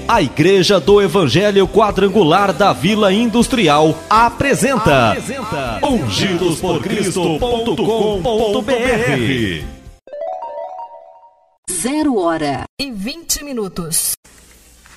A Igreja do Evangelho Quadrangular da Vila Industrial apresenta ungidosporcristo.com.br. 0h20.